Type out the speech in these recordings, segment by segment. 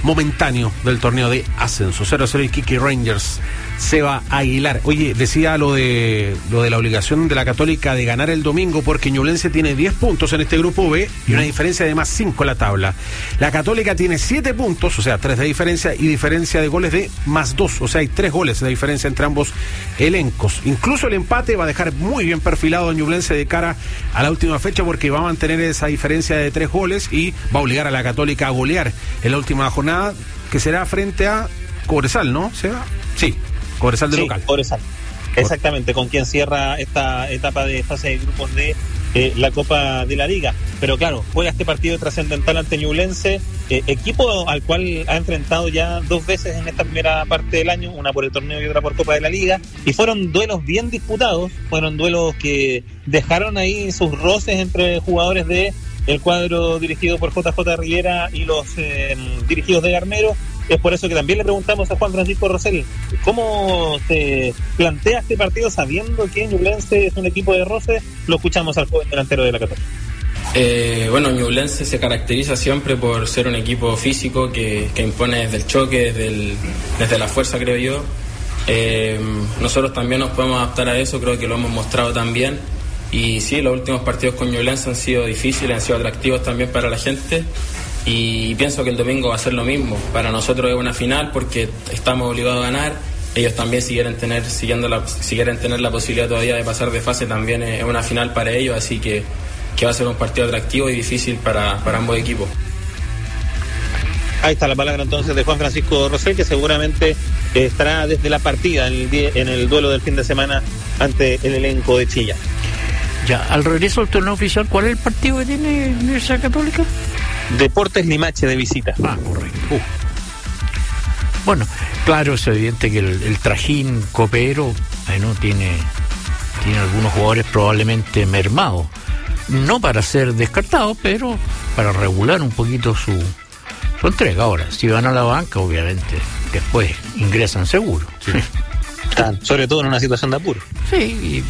momentáneo del torneo de ascenso. 0-0 Iquique Rangers. Seba Aguilar. Oye, decía lo de la obligación de la Católica de ganar el domingo, porque Ñublense tiene 10 puntos en este grupo B y una diferencia de más 5 en la tabla. La Católica tiene 7 puntos, o sea, 3 de diferencia, y diferencia de goles de más 2, o sea, hay 3 goles de diferencia entre ambos elencos. Incluso el empate va a dejar muy bien perfilado a Ñublense de cara a la última fecha, porque va a mantener esa diferencia de 3 goles y va a obligar a la Católica a golear en la última jornada, que será frente a Cobresal, ¿no, Seba? Sí. Cobresal de local. Cobresal. Exactamente, con quien cierra esta etapa de fase de grupos de la Copa de la Liga. Pero claro, juega este partido trascendental ante Ñublense, equipo al cual ha enfrentado ya 2 veces en esta primera parte del año, una por el torneo y otra por Copa de la Liga, y fueron duelos bien disputados, fueron duelos que dejaron ahí sus roces entre jugadores de el cuadro dirigido por JJ Rivera y los dirigidos de Garnero. Es por eso que también le preguntamos a Juan Francisco Rosell, ¿cómo se plantea este partido sabiendo que Ñublense es un equipo de roce? Lo escuchamos al joven delantero de la Católica. Bueno, Ñublense se caracteriza siempre por ser un equipo físico que impone desde el choque, desde la fuerza, creo yo. Nosotros también nos podemos adaptar a eso, creo que lo hemos mostrado también. Y sí, los últimos partidos con Ñublense han sido difíciles, han sido atractivos también para la gente. Y pienso que el domingo va a ser lo mismo. Para nosotros es una final porque estamos obligados a ganar. Ellos también, si quieren tener la posibilidad todavía de pasar de fase, también es una final para ellos. Así que va a ser un partido atractivo y difícil para ambos equipos. Ahí está la palabra entonces de Juan Francisco Rosell, que seguramente estará desde la partida en el duelo del fin de semana ante el elenco de Chillán. Ya, al regreso del torneo oficial, ¿cuál es el partido que tiene Universidad Católica? Deportes Limache de visita. Correcto. Bueno, claro, es evidente que el trajín copero tiene algunos jugadores probablemente mermados. No para ser descartados, pero para regular un poquito su entrega. Ahora, si van a la banca, obviamente, después ingresan seguro. Sí. Sobre todo en una situación de apuro. Sí,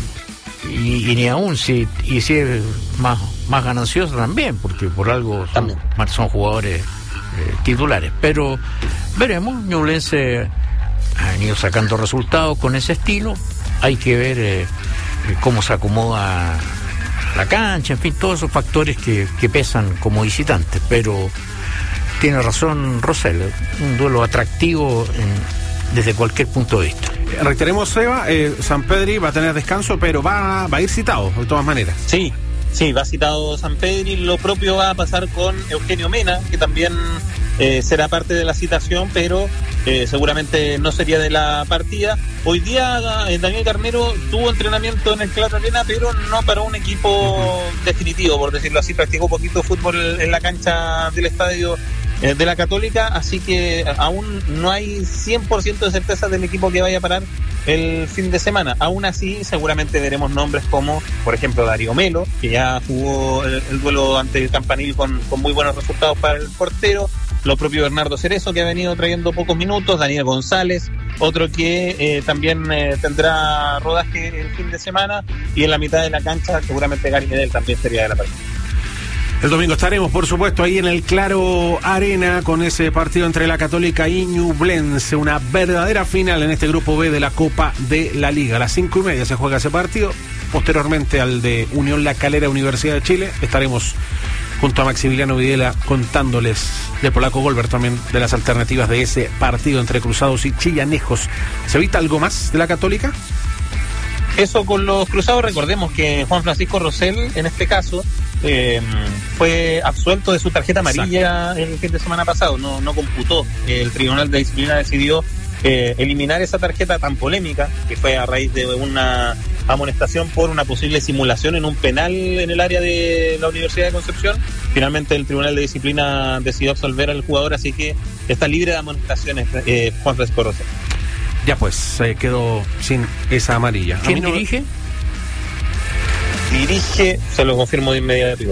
y ni aún si es más ganancioso también, porque por algo son jugadores titulares. Pero veremos, Ñublense han ido sacando resultados con ese estilo. Hay que ver cómo se acomoda la cancha, en fin, todos esos factores que pesan como visitantes. Pero tiene razón Rosell, un duelo atractivo desde cualquier punto de vista. Reiteremos, Seba, Sampedri va a tener descanso, pero va a ir citado de todas maneras. Sí, va citado Sampedri. Lo propio va a pasar con Eugenio Mena, que también será parte de la citación, pero seguramente no sería de la partida. Hoy día Daniel Garnero tuvo entrenamiento en el Claro Arena, pero no para un equipo definitivo, por decirlo así. Practicó poquito fútbol en la cancha del estadio de la Católica, así que aún no hay 100% de certeza del equipo que vaya a parar el fin de semana. Aún así, seguramente veremos nombres como, por ejemplo, Darío Melo, que ya jugó el duelo ante el Campanil con muy buenos resultados para el portero. Lo propio Bernardo Cerezo, que ha venido trayendo pocos minutos. Daniel González, otro que también tendrá rodaje el fin de semana. Y en la mitad de la cancha, seguramente Gary Medel también sería de la partida. El domingo estaremos, por supuesto, ahí en el Claro Arena con ese partido entre la Católica y Ñublense, una verdadera final en este grupo B de la Copa de la Liga. A las 5:30 se juega ese partido. Posteriormente al de Unión La Calera, Universidad de Chile, estaremos junto a Maximiliano Videla contándoles de Polaco Golver también de las alternativas de ese partido entre cruzados y chillanejos. ¿Se evita algo más de la Católica? Eso con los cruzados. Recordemos que Juan Francisco Rosell, en este caso, fue absuelto de su tarjeta amarilla. Exacto. El fin de semana pasado, no computó. El Tribunal de Disciplina decidió eliminar esa tarjeta tan polémica, que fue a raíz de una amonestación por una posible simulación en un penal en el área de la Universidad de Concepción. Finalmente el Tribunal de Disciplina decidió absolver al jugador, así que está libre de amonestaciones Juan Francisco Rosell. Ya pues, quedó sin esa amarilla. ¿Quién dirige? Dirige, se lo confirmo de inmediato.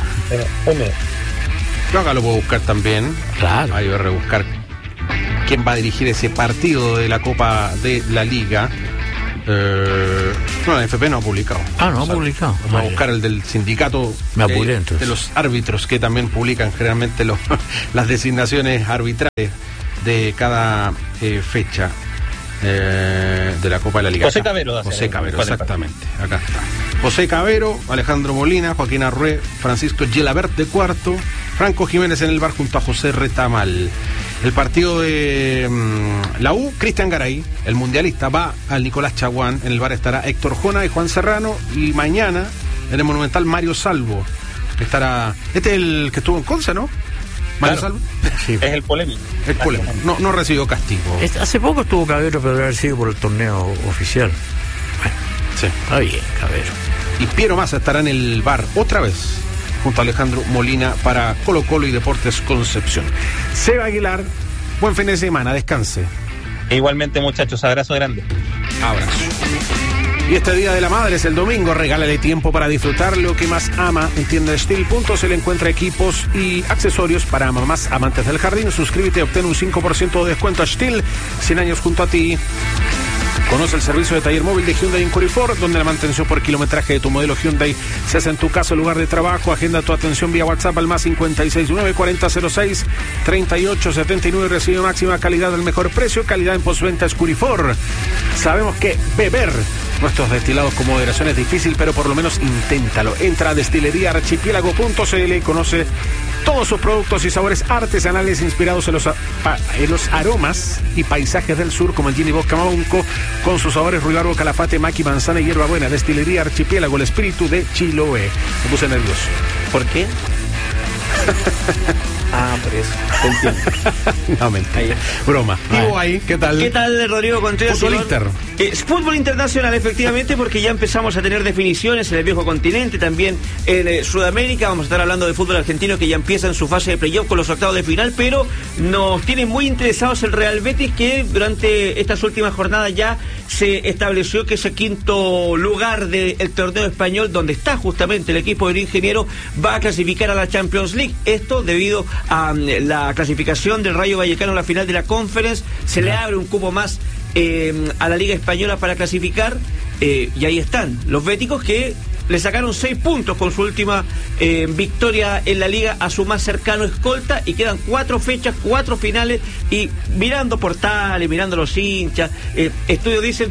Yo acá lo puedo buscar también. Claro. Ahí voy a rebuscar quién va a dirigir ese partido de la Copa de la Liga. No, la FP no ha publicado. No ha publicado. Vamos a buscar el del sindicato de los árbitros, que también publican generalmente las designaciones arbitrales de cada fecha de la Copa de la Liga. José Cabero, exactamente. Acá está. José Cabero, Alejandro Molina, Joaquín Arrué, Francisco Gelabert de cuarto, Franco Jiménez en el bar junto a José Retamal. El partido de la U, Cristian Garay, el mundialista, va al Nicolás Chaguán. En el bar estará Héctor Jona y Juan Serrano. Y mañana, en el Monumental, Mario Salvo. Estará. Este es el que estuvo en Conce, ¿no? Mario Salvo. Sí. Es el polémico. El polémico. No recibió castigo. Hace poco estuvo Cabero, pero debe haber sido por el torneo oficial. Bueno, sí. Está bien, Cabero. Y Piero Massa estará en el bar otra vez, junto a Alejandro Molina, para Colo Colo y Deportes Concepción. Seba Aguilar, buen fin de semana, descanse. Igualmente, muchachos, abrazo grande. Abrazo. Y este Día de la Madre es el domingo, regálale tiempo para disfrutar lo que más ama. En tienda Steel.cl encuentra equipos y accesorios para mamás amantes del jardín. Suscríbete y obtén un 5% de descuento a Steel, 100 años junto a ti. Conoce el servicio de taller móvil de Hyundai en Curifort, donde la mantención por kilometraje de tu modelo Hyundai se hace en tu casa o lugar de trabajo. Agenda tu atención vía WhatsApp al más 569 4006 3879. Recibe máxima calidad al mejor precio. Calidad en postventa es Curifort. Sabemos que beber nuestros destilados con moderación es difícil, pero por lo menos inténtalo. Entra a destileríaarchipiélago.cl y conoce todos sus productos y sabores artesanales inspirados en los aromas y paisajes del sur, como el Gin y Vodka Maunco, con sus sabores ruibarbo, calafate, maqui, manzana y hierbabuena. Destilería Archipiélago, el espíritu de Chiloé. Me puse nervioso. ¿Por qué? Por eso. Te entiendo. No, mentira. Broma. Digo ahí, ¿qué tal? ¿Qué tal, Rodrigo Contreras? Fútbol Inter. Fútbol internacional, efectivamente, porque ya empezamos a tener definiciones en el viejo continente, también en Sudamérica. Vamos a estar hablando de fútbol argentino, que ya empieza en su fase de playoff con los octavos de final, pero nos tiene muy interesados el Real Betis, que durante estas últimas jornadas ya se estableció que ese quinto lugar del torneo español, donde está justamente el equipo del ingeniero, va a clasificar a la Champions League. Esto debido a la clasificación del Rayo Vallecano a la final de la Conference. Se le abre un cupo más a la Liga Española para clasificar, y ahí están los béticos, que le sacaron 6 puntos con su última victoria en la Liga a su más cercano escolta, y quedan 4 fechas, 4 finales, y mirando portales, mirando los hinchas, estudios dicen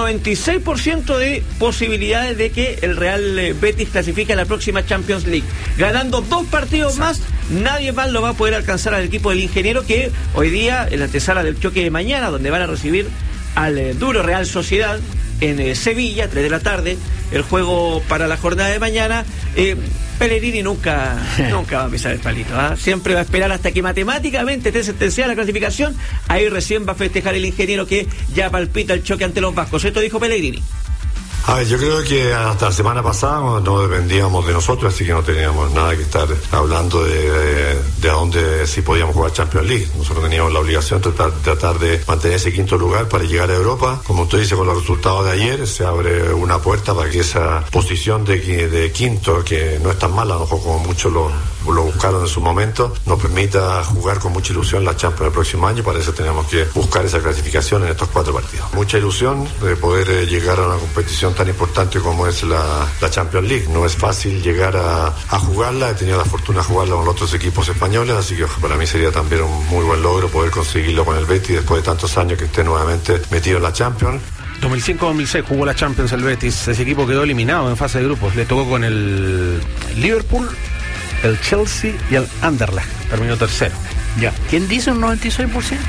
96% de posibilidades de que el Real Betis clasifique a la próxima Champions League. Ganando 2 partidos más, nadie más lo va a poder alcanzar al equipo del ingeniero, que hoy día, en la antesala del choque de mañana, donde van a recibir al duro Real Sociedad en Sevilla, 3 de la tarde, el juego para la jornada de mañana. Pellegrini nunca va a pisar el palito, ¿eh? Siempre va a esperar hasta que matemáticamente esté sentenciada la clasificación. Ahí recién va a festejar el ingeniero, que ya palpita el choque ante los vascos. Esto dijo Pellegrini. A ver, yo creo que hasta la semana pasada no dependíamos de nosotros, así que no teníamos nada que estar hablando de a dónde sí podíamos jugar Champions League. Nosotros teníamos la obligación de tratar de mantener ese quinto lugar para llegar a Europa. Como usted dice, con los resultados de ayer se abre una puerta para que esa posición de quinto, que no es tan mala, ¿no?, como muchos lo buscaron en su momento, nos permita jugar con mucha ilusión la Champions el próximo año. Para eso tenemos que buscar esa clasificación en estos 4 partidos. Mucha ilusión de poder llegar a una competición tan importante como es la Champions League. No es fácil llegar a jugarla. He tenido la fortuna de jugarla con otros equipos españoles, así que para mí sería también un muy buen logro poder conseguirlo con el Betis después de tantos años que esté nuevamente metido en la Champions. 2005-2006 jugó la Champions el Betis. Ese equipo quedó eliminado en fase de grupos. Le tocó con el Liverpool, el Chelsea y el Anderlecht. Terminó tercero. Ya. ¿Quién dice un 96%?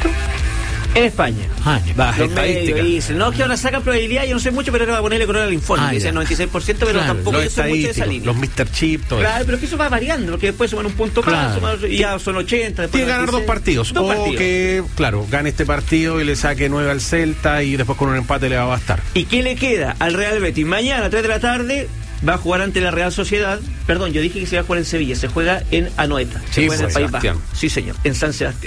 En España. Los medios dicen, no, que ahora sacan probabilidad, yo no sé mucho, pero ahora va a ponerle color al informe. Dice 96%, pero claro, tampoco yo sé mucho de esa línea. Los Mr. Chip, todo claro, eso. pero es que eso va variando, porque después suman un punto más, y ya son 80. Tiene que ganar 2 partidos. Que, claro, gane este partido y le saque 9 al Celta, y después con un empate le va a bastar. ¿Y qué le queda al Real Betis? Mañana, 3 de la tarde, va a jugar ante la Real Sociedad. Perdón, yo dije que se iba a jugar en Sevilla. Se juega en Anoeta. Se juega en el País Vasco. Sí, señor, en San Sebastián.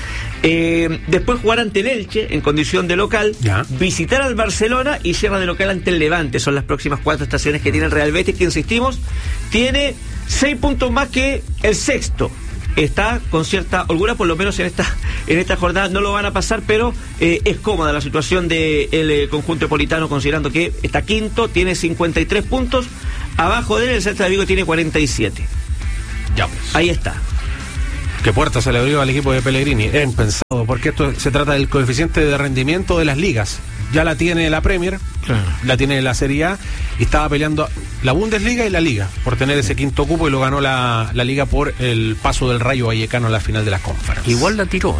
Después jugar ante el Elche en condición de local, visitar al Barcelona y cierra de local ante el Levante. Son las próximas 4 estaciones que tiene el Real Betis, que insistimos, tiene 6 puntos más que el sexto. está con cierta holgura, por lo menos en esta jornada no lo van a pasar, pero es cómoda la situación del conjunto napolitano, considerando que está quinto, tiene 53 puntos, abajo de él el Celta de Vigo tiene 47. Ya pues. Ahí está. ¿Qué puerta se le abrió al equipo de Pellegrini? Es impensado, porque esto se trata del coeficiente de rendimiento de las ligas. Ya la tiene la Premier, la tiene la Serie A, y estaba peleando la Bundesliga y la Liga por tener ese quinto cupo, y lo ganó la Liga por el paso del Rayo Vallecano a la final de las Conference. Igual la tiró,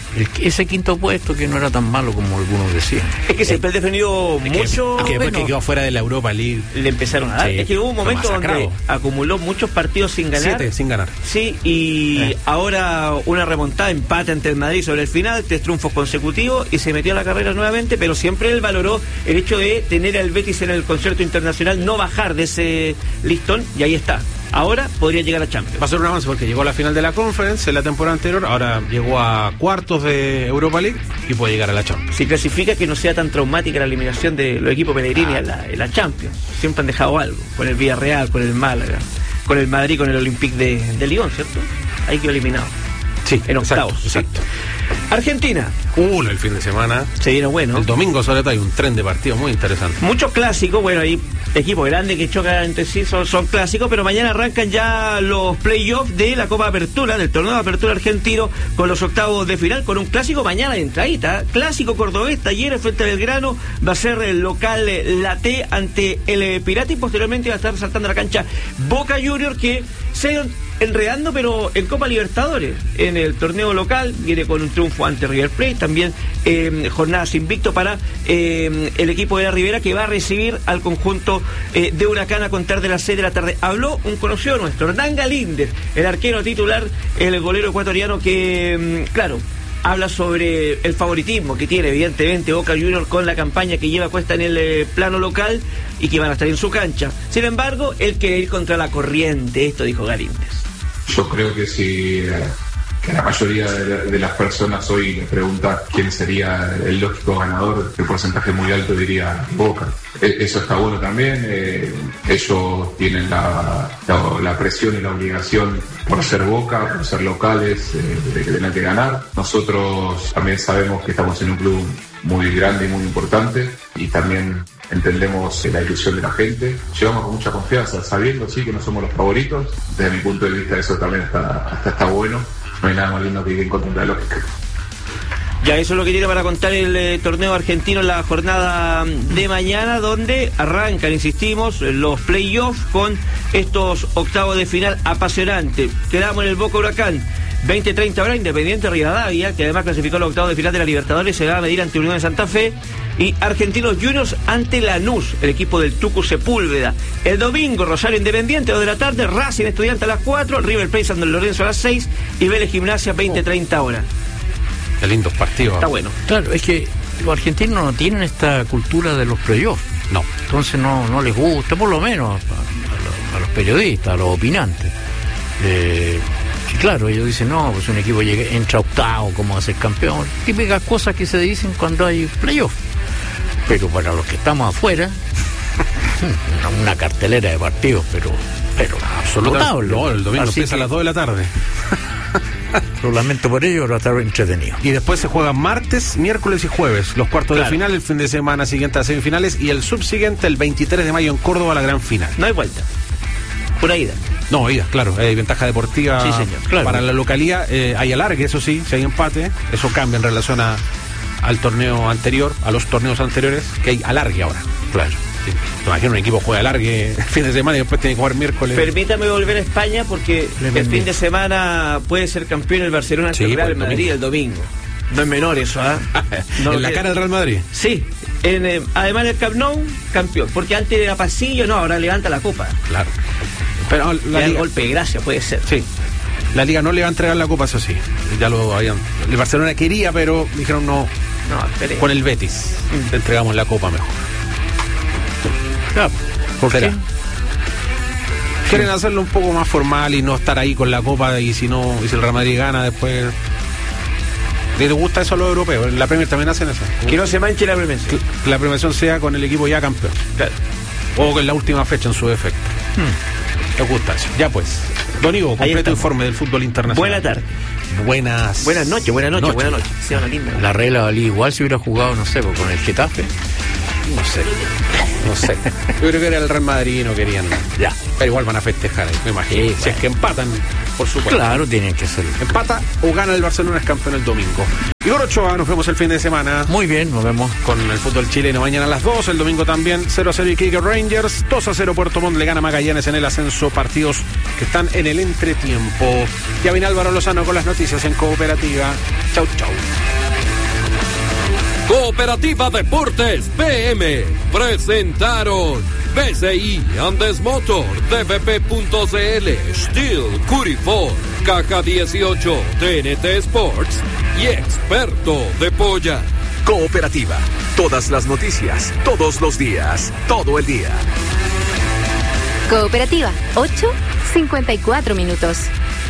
ese quinto puesto, que no era tan malo como algunos decían. Es que siempre ha defendido mucho. Que después que quedó fuera de la Europa League le empezaron a dar. Sí, es que hubo un momento donde acumuló muchos partidos sin ganar. 7 sin ganar. Sí, y ahora una remontada, empate ante el Madrid sobre el final, 3 triunfos consecutivos, y se metió a la carrera nuevamente, pero siempre él valoró el hecho de tener al Betis en el concierto internacional, no bajar de ese listón, y ahí está. Ahora podría llegar a Champions. Va a ser un avance porque llegó a la final de la Conference en la temporada anterior, ahora llegó a cuartos de Europa League y puede llegar a la Champions. Si clasifica, que no sea tan traumática la eliminación de los equipos Pellegrini en la Champions. Siempre han dejado algo, con el Villarreal, con el Málaga, con el Madrid, con el Olympique de Lyon, ¿cierto? Ahí quedó eliminado. Sí, en octavos. Exacto. Argentina. El fin de semana. Se viene bueno. El domingo sobre todo hay un tren de partidos muy interesante. Muchos clásicos, bueno, hay equipos grandes que chocan entre sí, son clásicos, pero mañana arrancan ya los playoffs de la Copa Apertura, del torneo de Apertura argentino, con los octavos de final, con un clásico mañana de entradita. Clásico cordobés, Talleres frente a Belgrano, va a ser el local la T ante el Pirata, y posteriormente va a estar saltando a la cancha Boca Juniors, que se enredando, pero en Copa Libertadores, en el torneo local, viene con un triunfo ante River Plate, también jornadas invicto para el equipo de la Ribera, que va a recibir al conjunto de Huracán a contar de las 6 de la tarde. Habló un conocido nuestro, Hernán Galíndez, el arquero titular, el golero ecuatoriano, que, claro, habla sobre el favoritismo que tiene evidentemente Boca Juniors con la campaña que lleva puesta en el plano local y que van a estar en su cancha. Sin embargo, él quiere ir contra la corriente, esto dijo Galíndez. Yo creo que si que la mayoría de las personas hoy le pregunta quién sería el lógico ganador, el porcentaje muy alto diría Boca. Eso está bueno también. Ellos tienen la presión y la obligación por ser Boca, por ser locales, de que tienen que ganar. Nosotros también sabemos que estamos en un club muy grande y muy importante, y también entendemos la ilusión de la gente. Llegamos con mucha confianza, sabiendo sí que no somos los favoritos. Desde mi punto de vista eso también está bueno. No hay nada más lindo que ir en contra de la lógica. Ya, eso es lo que tiene para contar el torneo argentino en la jornada de mañana, donde arrancan, insistimos, los playoffs con estos octavos de final apasionantes. Quedamos en el Boca Huracán, 20-30 horas, Independiente Rivadavia, que además clasificó los octavos de final de la Libertadores, se va a medir ante Unión de Santa Fe, y Argentinos Juniors ante Lanús, el equipo del Tucu Sepúlveda. El domingo, Rosario Independiente, 2 de la tarde, Racing Estudiante a las 4, River Plate San Lorenzo a las 6 y Vélez Gimnasia 20-30 horas. Qué lindos partidos. Está bueno. Claro, es que los argentinos no tienen esta cultura de los playoffs. No. Entonces no les gusta, por lo menos a los periodistas, a los opinantes. Y claro, ellos dicen, no, pues un equipo entra octavo, ¿cómo va a ser campeón? Típicas cosas que se dicen cuando hay playoffs. Pero para los que estamos afuera, una cartelera de partidos, pero absolutamente. No, el domingo empieza a las 2 de la tarde. Lo lamento por ello, pero va a estar entretenido. Y después se juegan martes, miércoles y jueves los cuartos de final, el fin de semana siguiente a semifinales, y el subsiguiente el 23 de mayo en Córdoba la gran final. No hay vuelta, pura ida. No, ida, claro, hay ventaja deportiva. Sí, señor, claro. Para la localía, hay alargue, eso sí, si hay empate, eso cambia en relación al torneo anterior, a los torneos anteriores, que hay alargue ahora. Claro. Sí. Te imagino un equipo juega alargue el fin de semana y después tiene que jugar miércoles. Permítame volver a España, porque el fin de semana puede ser campeón el Barcelona ante el Real Madrid el domingo. No es menor eso, ¿ah? No, en la cara del Real Madrid. Sí. Además del Camp Nou, campeón, porque antes era pasillo, no, ahora levanta la copa. Claro. Pero el golpe de gracia puede ser. Sí. La Liga no le va a entregar la copa, eso sí. Ya lo habían. El Barcelona quería, pero dijeron no, con el Betis te entregamos la copa mejor. ¿Por qué? Quieren hacerlo un poco más formal y no estar ahí con la copa, y si el Real Madrid gana después. ¿Les gusta eso a los europeos? La Premier también hacen eso. Que no se manche la premiación. Que la premiación sea con el equipo ya campeón. Claro. O con la última fecha en su defecto. Les gusta eso. Ya pues. Don Ivo, completo informe del fútbol internacional. Buena tarde. Buenas noches. Buenas noches. Sea una linda. La regla valía igual si hubiera jugado, no sé, con el Getafe. No sé. Yo creo que era el Real Madrid y no querían. Ya. Pero igual van a festejar, me imagino. Sí, si bueno. es que empatan, por supuesto. Claro, tienen que hacerlo. Empata o gana el Barcelona, es campeón el domingo. Igor Ochoa, nos vemos el fin de semana. Muy bien, nos vemos. Con el fútbol chileno mañana a las 2, el domingo también 0-0 Iquique Rangers, 2-0 Puerto Montt le gana Magallanes en el ascenso, partidos que están en el entretiempo. Ya viene Álvaro Lozano con las noticias en Cooperativa. Chau. Cooperativa Deportes PM presentaron BCI Andes Motor, DVP.cl, Steel, Curifor, Caja 18, TNT Sports y Experto de Polla. Cooperativa. Todas las noticias, todos los días, todo el día. Cooperativa, 8:54 minutos.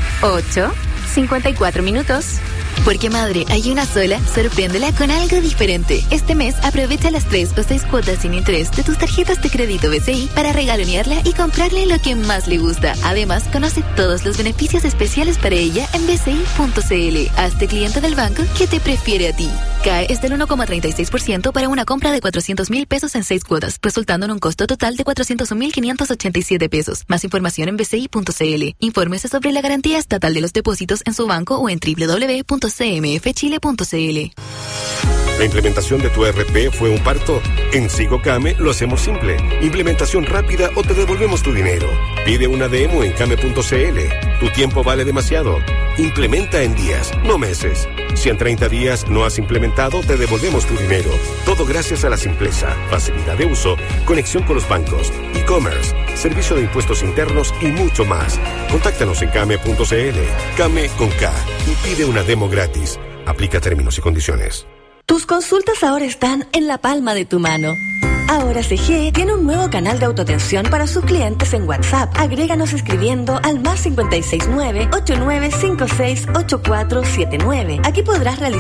8:54 minutos. Porque madre, hay una sola, sorpréndela con algo diferente. Este mes aprovecha las 3 o 6 cuotas sin interés de tus tarjetas de crédito BCI para regalonearla y comprarle lo que más le gusta. Además, conoce todos los beneficios especiales para ella en bci.cl. Hazte cliente del banco que te prefiere a ti. CAE es del 1,36% para una compra de 400,000 pesos en 6 cuotas, resultando en un costo total de 401,587 pesos. Más información en bci.cl. Infórmese sobre la garantía estatal de los depósitos en su banco o en www.cmfchile.cl. ¿La implementación de tu ERP fue un parto? En Sigocame lo hacemos simple. Implementación rápida o te devolvemos tu dinero. Pide una demo en came.cl. Tu tiempo vale demasiado. Implementa en días, no meses. Si en 30 días no has implementado, te devolvemos tu dinero. Todo gracias a la simpleza, facilidad de uso, conexión con los bancos, e-commerce, servicio de impuestos internos y mucho más. Contáctanos en came.cl. Came con K y pide una demo gratis. Aplica términos y condiciones. Tus consultas ahora están en la palma de tu mano. Ahora CGE tiene un nuevo canal de autoatención para sus clientes en WhatsApp. Agréganos escribiendo al +569-8956-8479. Aquí podrás realizar